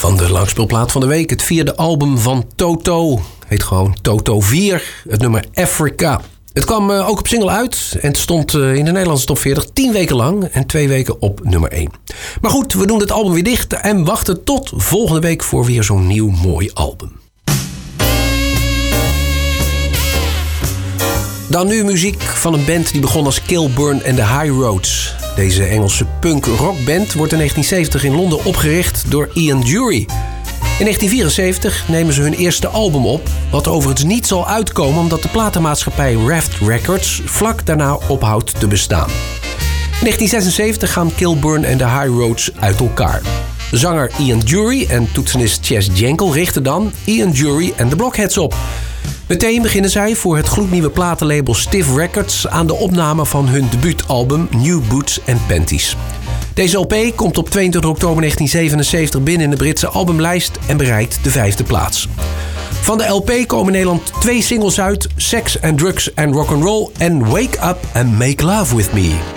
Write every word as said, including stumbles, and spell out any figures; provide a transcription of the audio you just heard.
van de langspeelplaat van de week. Het vierde album van Toto. Heet gewoon Toto vier. Het nummer Africa. Het kwam uh, ook op single uit en het stond uh, in de Nederlandse top veertig tien weken lang en twee weken op nummer één. Maar goed, we doen het album weer dicht en wachten tot volgende week voor weer zo'n nieuw mooi album. Dan nu muziek van een band die begon als Kilburn and the High Roads. Deze Engelse punk-rockband wordt in negentien zeventig in Londen opgericht door Ian Dury. In negentien vierenzeventig nemen ze hun eerste album op, wat overigens niet zal uitkomen omdat de platenmaatschappij Raft Records vlak daarna ophoudt te bestaan. In negentien zesenzeventig gaan Kilburn and the High Roads uit elkaar. Zanger Ian Dury en toetsenist Chas Jankel richten dan Ian Dury and the Blockheads op. Meteen beginnen zij voor het gloednieuwe platenlabel Stiff Records aan de opname van hun debuutalbum New Boots and Panties. Deze L P komt op tweeëntwintig oktober negentien zevenenzeventig binnen in de Britse albumlijst en bereikt de vijfde plaats. Van de L P komen in Nederland twee singles uit: Sex and Drugs and Rock'n'Roll en Wake Up and Make Love With Me.